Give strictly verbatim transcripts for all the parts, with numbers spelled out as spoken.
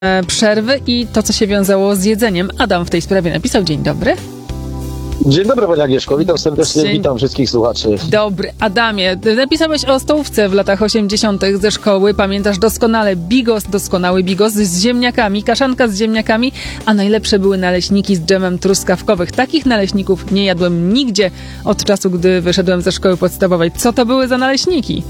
przerwy i to, co się wiązało z jedzeniem. Adam w tej sprawie napisał. Dzień dobry. Dzień dobry, Pani Agnieszko. Witam serdecznie, Dzień... witam wszystkich słuchaczy. Dobry. Adamie, napisałeś o stołówce w latach osiemdziesiątych ze szkoły. Pamiętasz doskonale bigos, doskonały bigos z ziemniakami, kaszanka z ziemniakami, a najlepsze były naleśniki z dżemem truskawkowych. Takich naleśników nie jadłem nigdzie od czasu, gdy wyszedłem ze szkoły podstawowej. Co to były za naleśniki?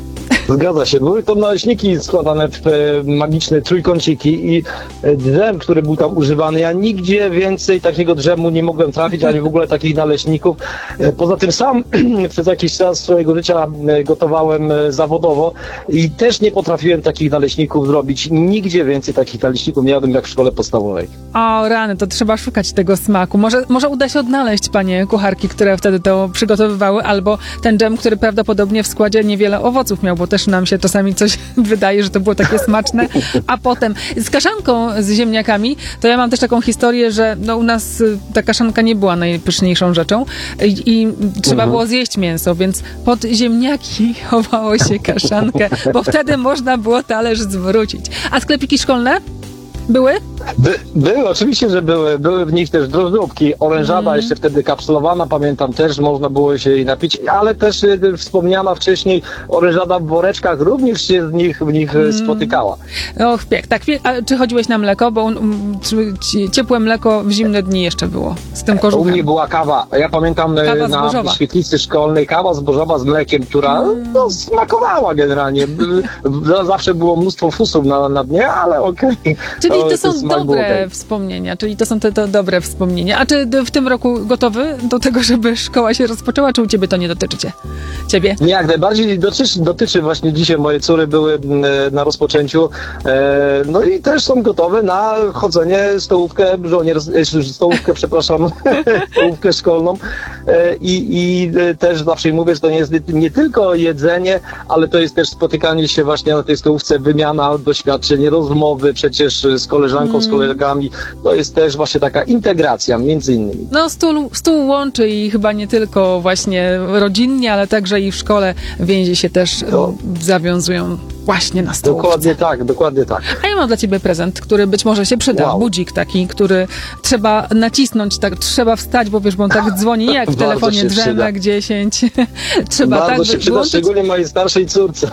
Zgadza się. Były to naleśniki składane w e, magiczne trójkąciki i e, dżem, który był tam używany. Ja nigdzie więcej takiego dżemu nie mogłem trafić, ani w ogóle takich naleśników. E, poza tym sam przez jakiś czas swojego życia e, gotowałem e, zawodowo i też nie potrafiłem takich naleśników zrobić. Nigdzie więcej takich naleśników nie jadłem jak w szkole podstawowej. O rany, to trzeba szukać tego smaku. Może, może uda się odnaleźć, panie kucharki, które wtedy to przygotowywały, albo ten dżem, który prawdopodobnie w składzie niewiele owoców miał, bo też nam się czasami coś wydaje, że to było takie smaczne, a potem z kaszanką z ziemniakami, to ja mam też taką historię, że no u nas ta kaszanka nie była najpyszniejszą rzeczą i, i trzeba mhm. było zjeść mięso, więc pod ziemniaki chowało się kaszankę, bo wtedy można było talerz zwrócić. A sklepiki szkolne? Były? By, były, oczywiście, że były. Były w nich też drożdżówki, orężada mm. jeszcze wtedy kapsulowana, pamiętam też, można było się jej napić, ale też y, wspomniana wcześniej orężada w woreczkach również się w nich, w nich mm. spotykała. Och, piek, tak. A czy chodziłeś na mleko? Bo um, ciepłe mleko w zimne dni jeszcze było z tym kożuchem. U mnie była kawa. Ja pamiętam kawa na zbożowa. Świetlicy szkolnej kawa zbożowa z mlekiem, która mm. no, smakowała generalnie. Zawsze było mnóstwo fusów na, na dnie, ale okej. Okay. Czyli to, to są dobre wspomnienia, czyli to są te to dobre wspomnienia. A czy w tym roku gotowy do tego, żeby szkoła się rozpoczęła, czy u ciebie to nie dotyczy cię? Ciebie? Nie, jak najbardziej dotyczy, dotyczy właśnie dzisiaj. Moje córy były na rozpoczęciu, e, no i też są gotowe na chodzenie stołówkę żołnierz, stołówkę, przepraszam, stołówkę szkolną e, i, i też zawsze mówię, że to nie jest nie tylko jedzenie, ale to jest też spotykanie się właśnie na tej stołówce, wymiana doświadczeń, rozmowy przecież z koleżanką, z kolegami. To jest też właśnie taka integracja między innymi. No stół, stół łączy i chyba nie tylko właśnie rodzinnie, ale także i w szkole więzi się też to... zawiązują właśnie na stołówce. Dokładnie tak, dokładnie tak. A ja mam dla ciebie prezent, który być może się przyda. Wow. Budzik taki, który trzeba nacisnąć, tak trzeba wstać, bo wiesz, bo on tak dzwoni jak w telefonie Drzemek dziesięć. Trzeba Bardzo tak się przyda, wyłączyć. Szczególnie mojej starszej córce.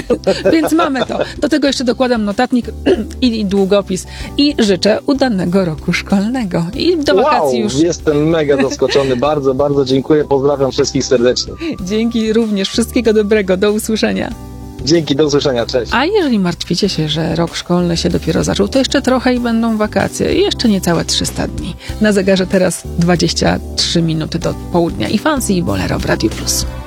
Więc mamy to. Do tego jeszcze dokładam notatnik i długopis. I życzę udanego roku szkolnego. I do wow, wakacji już. Jestem mega zaskoczony. Bardzo, bardzo dziękuję. Pozdrawiam wszystkich serdecznie. Dzięki również. Wszystkiego dobrego. Do usłyszenia. Dzięki, do usłyszenia, cześć. A jeżeli martwicie się, że rok szkolny się dopiero zaczął, to jeszcze trochę i będą wakacje. I jeszcze niecałe trzysta dni. Na zegarze teraz dwadzieścia trzy minuty do południa. I Fancy i Bolero w Radiu Plus.